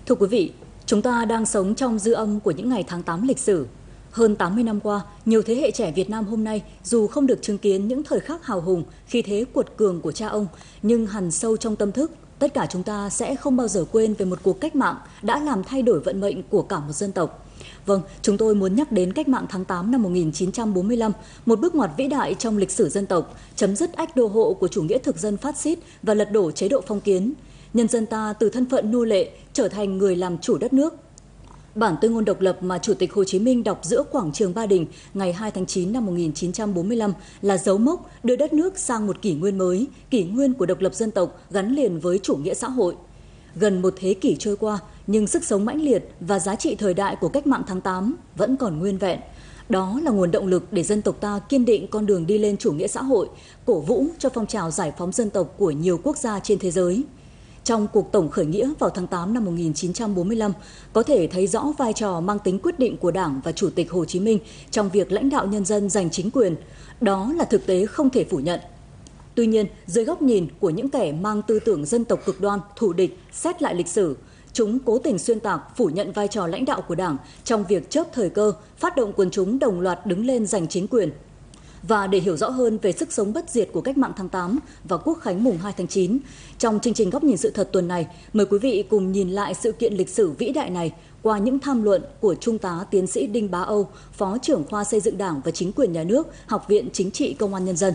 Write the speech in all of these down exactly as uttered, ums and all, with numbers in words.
Thưa quý vị, chúng ta đang sống trong dư âm của những ngày tháng tám lịch sử. Hơn tám mươi năm qua, nhiều thế hệ trẻ Việt Nam hôm nay dù không được chứng kiến những thời khắc hào hùng, khí thế cuột cường của cha ông, nhưng hằn sâu trong tâm thức, tất cả chúng ta sẽ không bao giờ quên về một cuộc cách mạng đã làm thay đổi vận mệnh của cả một dân tộc. Vâng, chúng tôi muốn nhắc đến cách mạng tháng tám năm một nghìn chín trăm bốn mươi lăm, một bước ngoặt vĩ đại trong lịch sử dân tộc, chấm dứt ách đô hộ của chủ nghĩa thực dân phát xít và lật đổ chế độ phong kiến. Nhân dân ta từ thân phận nô lệ trở thành người làm chủ đất nước. Bản tuyên ngôn độc lập mà Chủ tịch Hồ Chí Minh đọc giữa quảng trường Ba Đình ngày hai tháng chín năm một nghìn chín trăm bốn mươi lăm là dấu mốc đưa đất nước sang một kỷ nguyên mới, kỷ nguyên của độc lập dân tộc gắn liền với chủ nghĩa xã hội. Gần một thế kỷ trôi qua, nhưng sức sống mãnh liệt và giá trị thời đại của cách mạng tháng tám vẫn còn nguyên vẹn. Đó là nguồn động lực để dân tộc ta kiên định con đường đi lên chủ nghĩa xã hội, cổ vũ cho phong trào giải phóng dân tộc của nhiều quốc gia trên thế giới. Trong cuộc tổng khởi nghĩa vào tháng tám năm một nghìn chín trăm bốn mươi lăm, có thể thấy rõ vai trò mang tính quyết định của Đảng và Chủ tịch Hồ Chí Minh trong việc lãnh đạo nhân dân giành chính quyền. Đó là thực tế không thể phủ nhận. Tuy nhiên, dưới góc nhìn của những kẻ mang tư tưởng dân tộc cực đoan, thù địch, xét lại lịch sử, chúng cố tình xuyên tạc, phủ nhận vai trò lãnh đạo của Đảng trong việc chớp thời cơ, phát động quần chúng đồng loạt đứng lên giành chính quyền. Và để hiểu rõ hơn về sức sống bất diệt của cách mạng tháng tám và quốc khánh mùng hai tháng chín, trong chương trình Góc nhìn sự thật tuần này, mời quý vị cùng nhìn lại sự kiện lịch sử vĩ đại này qua những tham luận của Trung tá Tiến sĩ Đinh Bá Âu, Phó trưởng khoa Xây dựng Đảng và Chính quyền Nhà nước, Học viện Chính trị Công an Nhân dân.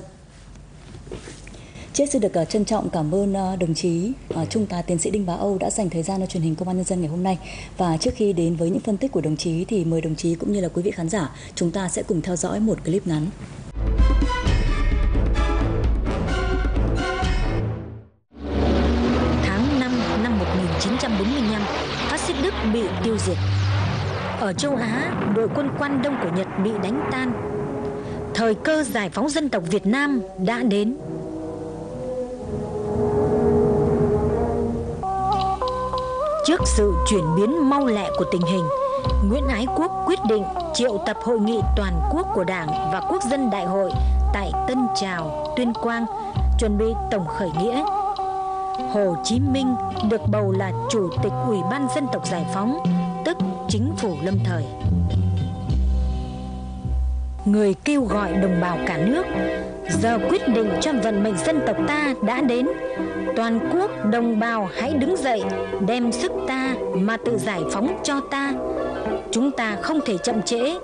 Chết xin được trân trọng cảm ơn đồng chí Trung tá Tiến sĩ Đinh Bá Âu đã dành thời gian cho truyền hình Công an Nhân dân ngày hôm nay. Và trước khi đến với những phân tích của đồng chí thì mời đồng chí cũng như là quý vị khán giả, chúng ta sẽ cùng theo dõi một clip ngắn. Tháng năm năm một nghìn chín trăm bốn mươi lăm, phát xít Đức bị tiêu diệt. Ở châu Á, đội quân Quan Đông của Nhật bị đánh tan. Thời cơ giải phóng dân tộc Việt Nam đã đến. Trước sự chuyển biến mau lẹ của tình hình, Nguyễn Ái Quốc quyết định triệu tập hội nghị toàn quốc của Đảng và Quốc dân Đại hội tại Tân Trào, Tuyên Quang, chuẩn bị tổng khởi nghĩa. Hồ Chí Minh được bầu là Chủ tịch Ủy ban Dân tộc Giải phóng, tức Chính phủ lâm thời. Người kêu gọi đồng bào cả nước, giờ quyết định cho vận mệnh dân tộc ta đã đến. Toàn quốc đồng bào hãy đứng dậy, đem sức ta mà tự giải phóng cho ta. Chúng ta không thể chậm trễ.